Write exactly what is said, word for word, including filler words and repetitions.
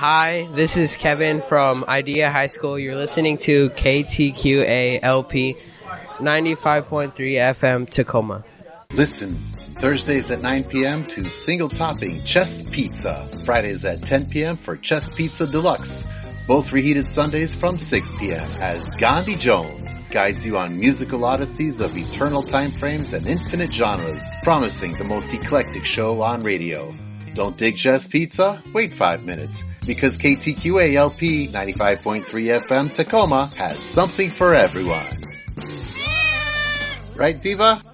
Hi, this is Kevin from Idea High School. You're listening to K T Q A L P ninety-five point three F M Tacoma. Listen Thursdays at nine p.m. to Single Topping Chess Pizza. Fridays at ten p.m. for Chess Pizza Deluxe. Both reheated Sundays from six p.m. as Gandhi Jones guides you on musical odysseys of eternal time frames and infinite genres, promising the most eclectic show on radio. Don't dig Chess Pizza? Wait five minutes, because K T Q A L P ninety-five point three F M Tacoma has something for everyone. Right, Diva?